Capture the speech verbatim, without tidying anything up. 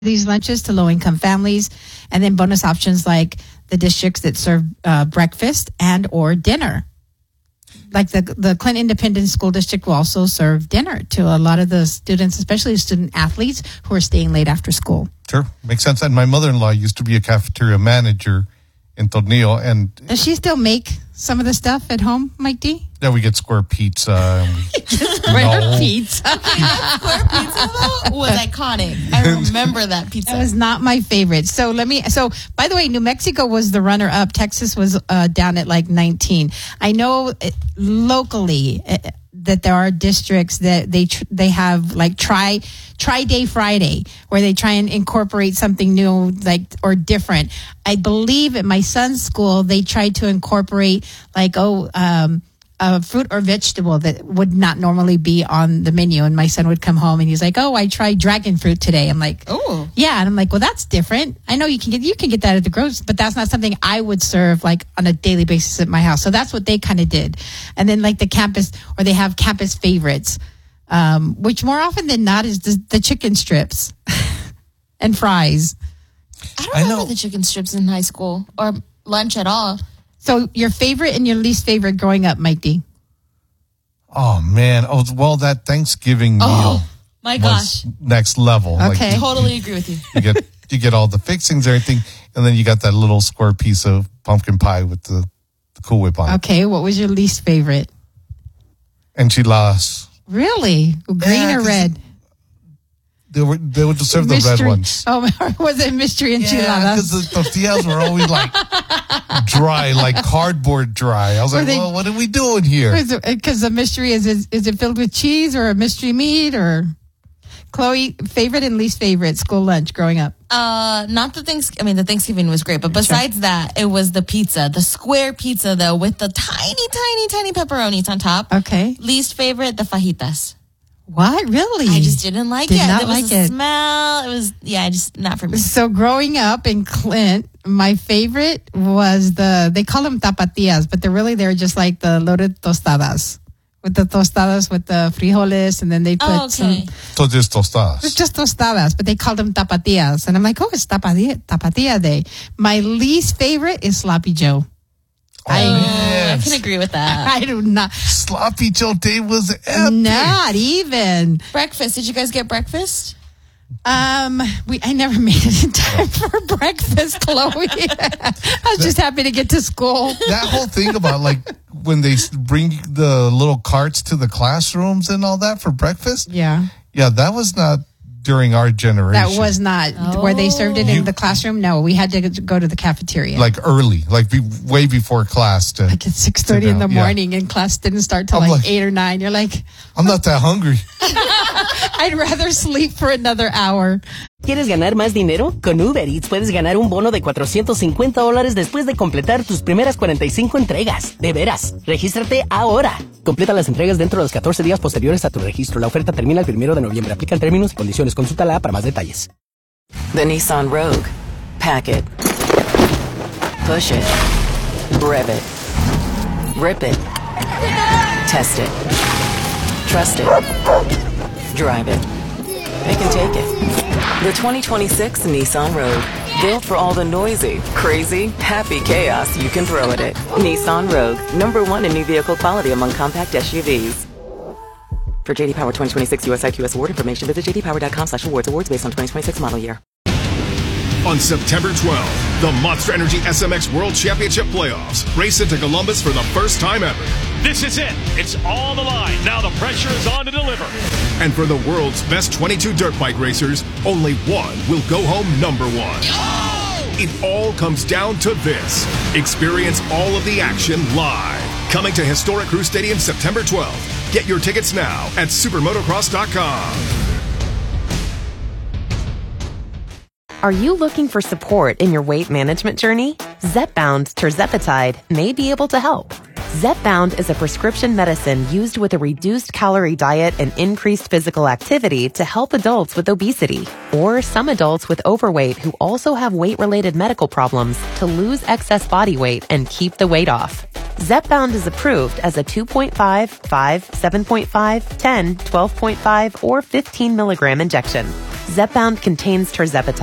these lunches to low-income families, and then bonus options like the districts that serve uh, breakfast and or dinner. Like the the Clinton Independent School District will also serve dinner to a lot of the students, especially student athletes who are staying late after school. Sure, makes sense. And my mother-in-law used to be a cafeteria manager in Tornillo. And does she still make some of the stuff at home, Mike D? Yeah, we get square pizza. And we, square no. pizza. Square pizza though was iconic. I remember that pizza. That was not my favorite. So let me. So by the way, New Mexico was the runner-up. Texas was uh, down at like nineteen. I know it, locally uh, that there are districts that they tr- they have like try try day Friday where they try and incorporate something new like or different. I believe at my son's school they tried to incorporate like oh. Um, a fruit or vegetable that would not normally be on the menu. And my son would come home and he's like, oh, I tried dragon fruit today. I'm like, oh, yeah. And I'm like, well, that's different. I know you can get, you can get that at the grocery, but that's not something I would serve like on a daily basis at my house. So that's what they kind of did. And then like the campus, or they have campus favorites, um, which more often than not is the, the chicken strips and fries. I don't I remember know. the chicken strips in high school or lunch at all. So your favorite and your least favorite growing up, Mike D? Oh, man. Oh, well, that Thanksgiving meal oh, my gosh. was next level. Okay. Like, totally agree with you. You get you get all the fixings, everything, and then you got that little square piece of pumpkin pie with the, the Cool Whip on it. Okay, what was your least favorite? Enchiladas. Really? Green yeah, or red? They were they would serve mystery. the red ones. Oh, was it mystery enchiladas? Yeah, because the tortillas were always like dry, like cardboard dry. I was like, they, well, what are we doing here? Because the mystery is, is is it filled with cheese or a mystery meat or? Chloe, favorite and least favorite school lunch growing up? Uh, not the things. I mean, the Thanksgiving was great, but besides sure. that, it was the pizza, the square pizza though, with the tiny, tiny, tiny pepperonis on top. Okay. Least favorite, the fajitas. What? Really? I just didn't like Did it. Not there like was a it. smell. It was, yeah, just not for me. So growing up in Clint, my favorite was the, they call them tapatías, but they're really, they're just like the loaded tostadas. With the tostadas, with the frijoles, and then they put oh, okay. some... So just tostadas. It's just tostadas, but they call them tapatías. And I'm like, oh, it's tapatia, tapatia day. My least favorite is Sloppy Joe. Oh, I, yes. I can agree with that. I do not. Sloppy Joe Day was epic. Not even. Breakfast. Did you guys get breakfast? Um, we I never made it in time for breakfast, Chloe. I was just happy to get to school. That whole thing about like when they bring the little carts to the classrooms and all that for breakfast. Yeah. Yeah, that was not during our generation. That was not oh. where they served it in you, the classroom. No, we had to go to the cafeteria. Like early, like be, way before class. To, like at six thirty in the morning, yeah. and class didn't start till like, like eight or nine. You're like, I'm not that hungry. I'd rather sleep for another hour. ¿Quieres ganar más dinero? Con Uber Eats puedes ganar un bono de cuatrocientos cincuenta dólares después de completar tus primeras cuarenta y cinco entregas. De veras, regístrate ahora. Completa las entregas dentro de los catorce días posteriores a tu registro. La oferta termina el primero de noviembre. Aplican términos y condiciones. Consulta la para más detalles. The Nissan Rogue. Pack it. Push it. Rev it. Rip it. Test it. Trust it. Drive it. They can take it. The twenty twenty-six Nissan Rogue. Built for all the noisy, crazy, happy chaos you can throw at it. Nissan Rogue. Number one in new vehicle quality among compact S U Vs. For J D Power twenty twenty-six U S I Q S award information, visit j d power dot com slash awards. Awards based on twenty twenty-six model year. On September twelfth, the Monster Energy S M X World Championship Playoffs race into Columbus for the first time ever. This is it. It's all the line. Now the pressure is on to deliver. And for the world's best twenty-two dirt bike racers, only one will go home number one. Oh! It all comes down to this. Experience all of the action live. Coming to Historic Crew Stadium September twelfth. Get your tickets now at supermotocross dot com. Are you looking for support in your weight management journey? Zepbound tirzepatide may be able to help. Zepbound is a prescription medicine used with a reduced calorie diet and increased physical activity to help adults with obesity or some adults with overweight who also have weight-related medical problems to lose excess body weight and keep the weight off. Zepbound is approved as a two point five, five, seven point five, ten, twelve point five, or fifteen milligram injection. Zepbound contains tirzepatide,